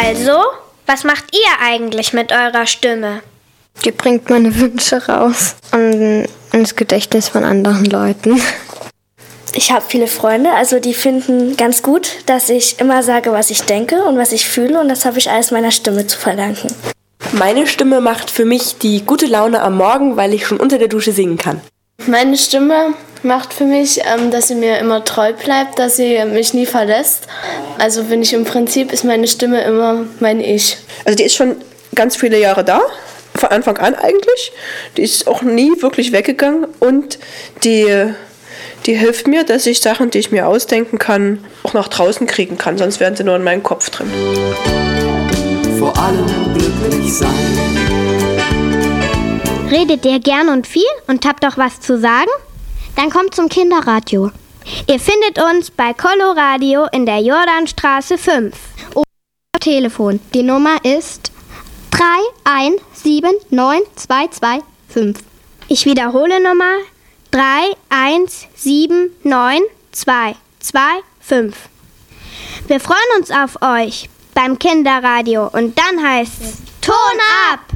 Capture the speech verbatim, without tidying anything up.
Also, was macht ihr eigentlich mit eurer Stimme? Die bringt meine Wünsche raus und ins Gedächtnis von anderen Leuten. Ich habe viele Freunde, also die finden ganz gut, dass ich immer sage, was ich denke und was ich fühle, und das habe ich alles meiner Stimme zu verdanken. Meine Stimme macht für mich die gute Laune am Morgen, weil ich schon unter der Dusche singen kann. Meine Stimme macht für mich, ähm, dass sie mir immer treu bleibt, dass sie mich nie verlässt. Also bin ich im Prinzip, ist meine Stimme immer mein Ich. Also die ist schon ganz viele Jahre da, von Anfang an eigentlich. Die ist auch nie wirklich weggegangen und die, die hilft mir, dass ich Sachen, die ich mir ausdenken kann, auch nach draußen kriegen kann, sonst wären sie nur in meinem Kopf drin. Vor allem glücklich sein. Redet ihr gern und viel und habt auch was zu sagen? Dann kommt zum Kinderradio. Ihr findet uns bei Coloradio in der Jordanstraße fünf. Oder Telefon. Die Nummer ist drei eins sieben neun zwei zwei fünf. Ich wiederhole Nummer drei eins sieben neun zwei zwei fünf. Wir freuen uns auf euch beim Kinderradio und dann heißt es Ton ab!